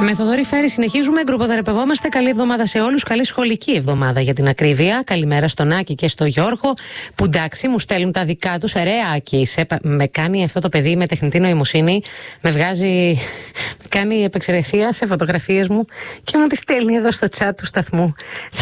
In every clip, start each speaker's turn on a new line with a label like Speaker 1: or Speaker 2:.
Speaker 1: Με Θοδωρή Φέρη συνεχίζουμε. Γκρουποδρεπευόμαστε. Καλή εβδομάδα σε όλους. Καλή σχολική εβδομάδα για την ακρίβεια. Καλημέρα στον Άκη και στο Γιώργο, που εντάξει μου στέλνουν τα δικά τους. Ρε Άκη, με κάνει αυτό το παιδί με τεχνητή νοημοσύνη. Με βγάζει. Με κάνει επεξεργασία σε φωτογραφίες μου και μου τις στέλνει εδώ στο chat του σταθμού.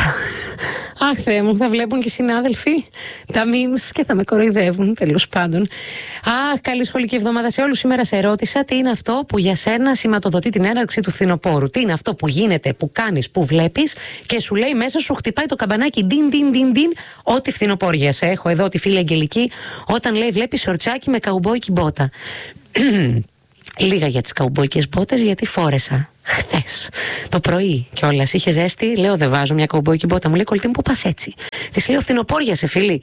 Speaker 1: Αχ, Θεέ μου, θα βλέπουν και οι συνάδελφοι τα memes και θα με κοροϊδεύουν, τέλος πάντων. Αχ, καλή σχολική εβδομάδα σε όλους. Σήμερα σε ρώτησα τι είναι αυτό που για σένα σηματοδοτεί την έναρξη του φθινοπόρου. Τι είναι αυτό που γίνεται, που κάνεις, που βλέπεις και σου λέει μέσα σου, χτυπάει το καμπανάκι ντιν, ό,τι φθινοπόρια σε έχω εδώ τη φίλη Αγγελική, όταν λέει βλέπεις σορτσάκι με καουμπόικη μπότα. Λίγα για τις καουμπόικες μπότες, γιατί φόρεσα χθες το πρωί κιόλας. Είχε ζέστη, λέω δεν βάζω μια καουμπόικη μπότα. Μου λέει κολλητή μου, πού πας έτσι? Της λέω φθινοπόρια σε φίλη.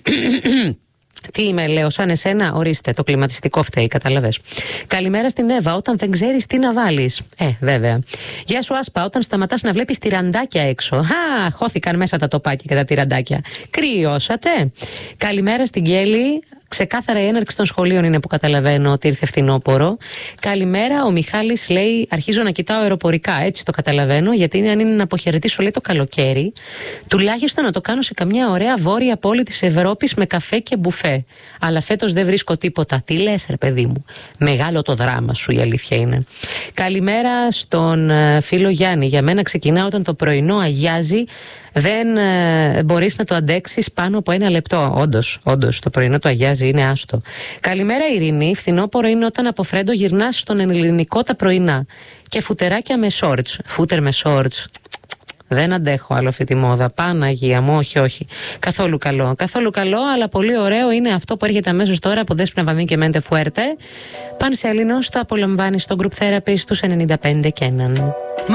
Speaker 1: Τι είμαι, λέω, σαν εσένα? Ορίστε, το κλιματιστικό φταίει, καταλαβες. Καλημέρα στην Εύα, όταν δεν ξέρεις τι να βάλεις. Βέβαια. Γεια σου, Άσπα, όταν σταματάς να βλέπεις τυραντάκια έξω. Χώθηκαν μέσα τα τοπάκια και τα τυραντάκια. Κρυώσατε. Καλημέρα στην Κέλλη. Ξεκάθαρα η έναρξη των σχολείων είναι που καταλαβαίνω ότι ήρθε φθινόπωρο. Καλημέρα, ο Μιχάλης λέει: αρχίζω να κοιτάω αεροπορικά. Έτσι το καταλαβαίνω, γιατί αν είναι να αποχαιρετήσω, λέει, το καλοκαίρι, τουλάχιστον να το κάνω σε καμιά ωραία βόρεια πόλη της Ευρώπης με καφέ και μπουφέ. Αλλά φέτος δεν βρίσκω τίποτα. Τι λες, ρε παιδί μου? Μεγάλο το δράμα σου, η αλήθεια είναι. Καλημέρα στον φίλο Γιάννη. Για μένα ξεκινά όταν το πρωινό αγιάζει. Δεν μπορείς να το αντέξεις πάνω από ένα λεπτό. Όντως, το πρωινό το αγιάζει, είναι άστο. Καλημέρα Ειρήνη. Φθινόπωρο είναι όταν από Φρέντο γυρνάς στον ελληνικό τα πρωινά. Και φουτεράκια με shorts. Φούτερ με shorts. Δεν αντέχω άλλο αυτή τη μόδα. Παναγία μου, όχι. Καθόλου καλό, αλλά πολύ ωραίο είναι αυτό που έρχεται αμέσως τώρα από Δέσποινα Βανδύ και Μέντε Φουέρτε. Πανσέλινος, το απολαμβάνει στο Group Therapy στους 95 και 1.